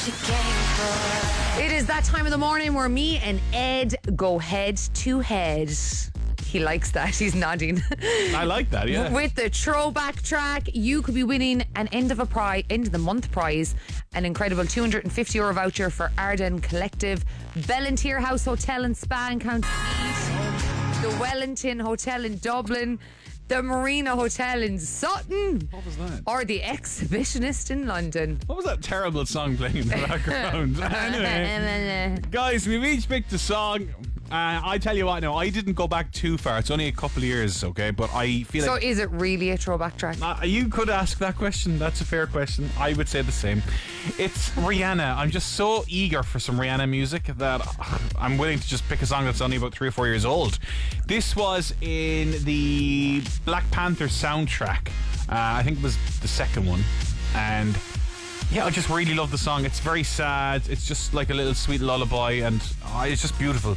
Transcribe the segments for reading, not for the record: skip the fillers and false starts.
It is that time of the morning where me and Ed go head to head. He likes that. He's nodding. I like that, yeah. With the throwback track, you could be winning an end of the month prize, an incredible €250 voucher for Arden Collective, Bellantier House Hotel and Spa in County Meath, the Wellington Hotel in Dublin, the Marina Hotel in Sutton. What was that? Or the Exhibitionist in London. What was that terrible song playing in the background? Anyway, guys, we've each picked a song. I tell you what, now, I didn't go back too far. It's only a couple of years, okay? But I feel So like... is it really a throwback track? You could ask that question. That's a fair question. I would say the same. It's Rihanna. I'm just so eager for some Rihanna music that I'm willing to just pick a song that's only about 3 or 4 years old. This was in the Black Panther soundtrack. I think it was the second one. And yeah, I just really love the song. It's very sad. It's just like a little sweet lullaby, and it's just beautiful.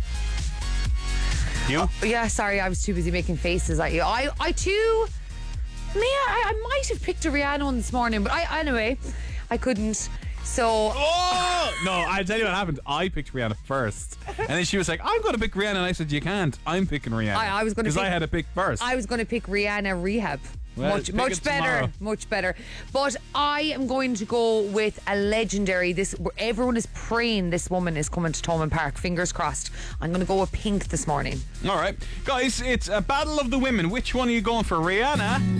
You? Yeah, sorry, I was too busy making faces at you. I too... I might have picked a Rihanna one this morning, but anyway, I couldn't. So... Oh! No, I'll tell you what happened. I picked Rihanna first. And then she was like, I'm going to pick Rihanna. And I said, you can't. I'm picking Rihanna. I was going to Because I had to pick first. I was going to pick Rihanna Rehab. Well, much better. Much better. But I am going to go with a legendary. Everyone is praying this woman is coming to Thomond Park. Fingers crossed. I'm going to go with Pink this morning. All right. Guys, it's a battle of the women. Which one are you going for? Rihanna